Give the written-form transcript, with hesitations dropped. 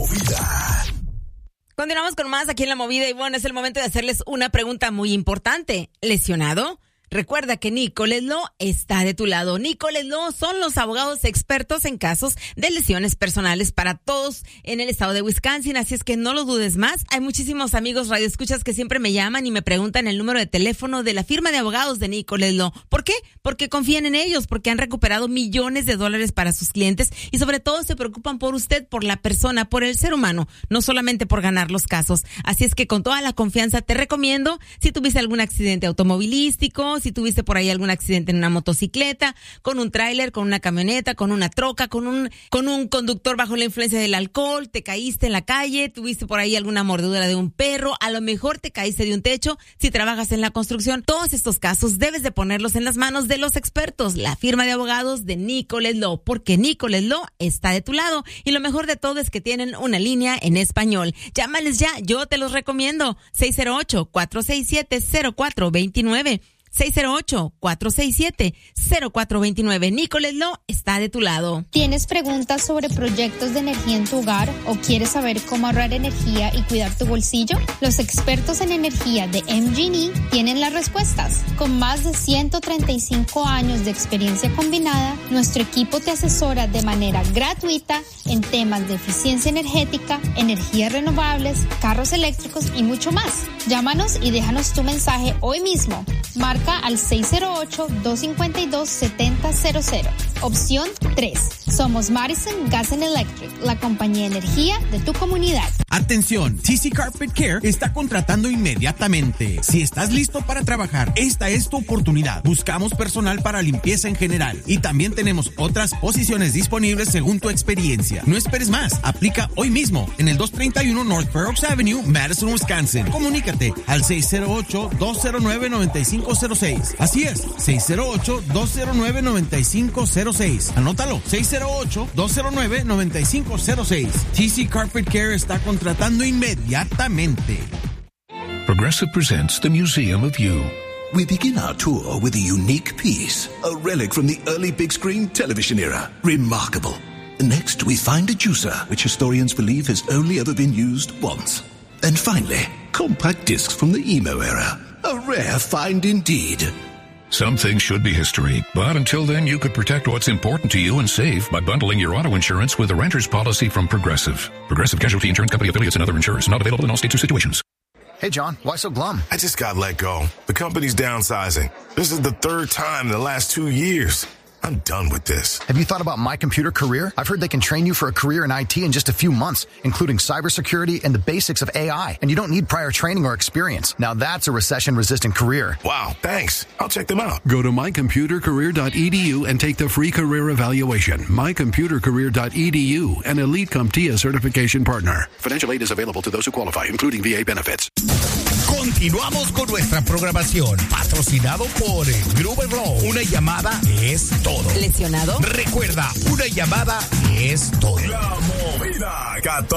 Movida. Continuamos con más aquí en La Movida y bueno, es el momento de hacerles una pregunta muy importante. ¿Lesionado? Recuerda que Nichols Law está de tu lado. Nichols Law son los abogados expertos en casos de lesiones personales para todos en el estado de Wisconsin, así es que no lo dudes más. Hay muchísimos amigos radioescuchas que siempre me llaman y me preguntan el número de teléfono de la firma de abogados de Nichols Law. ¿Por qué? Porque confían en ellos, porque han recuperado millones de dólares para sus clientes y sobre todo se preocupan por usted, por la persona, por el ser humano, no solamente por ganar los casos. Así es que con toda la confianza te recomiendo, si tuviste algún accidente automovilístico, si tuviste por ahí algún accidente en una motocicleta, con un tráiler, con una camioneta, con una troca, con un conductor bajo la influencia del alcohol, te caíste en la calle, tuviste por ahí alguna mordedura de un perro, a lo mejor te caíste de un techo, si trabajas en la construcción, todos estos casos debes de ponerlos en las manos de los expertos, la firma de abogados de Nichols Law, porque Nichols Law está de tu lado y lo mejor de todo es que tienen una línea en español. Llámales ya, yo te los recomiendo, 608-467-0429. 608-467-0429. Nichols Law está de tu lado. ¿Tienes preguntas sobre proyectos de energía en tu hogar o quieres saber cómo ahorrar energía y cuidar tu bolsillo? Los expertos en energía de MGE tienen las respuestas. Con más de 135 años de experiencia combinada, nuestro equipo te asesora de manera gratuita en temas de eficiencia energética, energías renovables, carros eléctricos y mucho más. Llámanos y déjanos tu mensaje hoy mismo. Marca al 608-252-7000. Opción 3. Somos Madison Gas and Electric, la compañía de energía de tu comunidad. Atención, TC Carpet Care está contratando inmediatamente. Si estás listo para trabajar, esta es tu oportunidad. Buscamos personal para limpieza en general y también tenemos otras posiciones disponibles según tu experiencia. No esperes más, aplica hoy mismo en el 231 North Fair Oaks Avenue, Madison, Wisconsin. Comunícate al 608-209-9506. Así es, 608-209-9506. Anótalo, 608-209-9506. TC Carpet Care está contratando inmediatamente. Progressive presents the Museum of You. We begin our tour with a unique piece, a relic from the early big screen television era. Remarkable. Next, we find a juicer, which historians believe has only ever been used once. And finally, compact discs from the emo era. A rare find indeed. Some things should be history, but until then you could protect what's important to you and save by bundling your auto insurance with a renter's policy from Progressive. Progressive Casualty Insurance Company affiliates and other insurers. Not available in all states or situations. Hey, John, why so glum? I just got let go. The company's downsizing. This is the third time in the last 2 years. I'm done with this. Have you thought about My Computer Career? I've heard they can train you for a career in IT in just a few months, including cybersecurity and the basics of AI. And you don't need prior training or experience. Now that's a recession-resistant career. Wow, thanks. I'll check them out. Go to mycomputercareer.edu and take the free career evaluation. mycomputercareer.edu, an Elite CompTIA certification partner. Financial aid is available to those who qualify, including VA benefits. Continuamos con nuestra programación, patrocinado por Gruber Law. Una llamada es todo. ¿Lesionado? Recuerda, una llamada es todo. La Movida 14.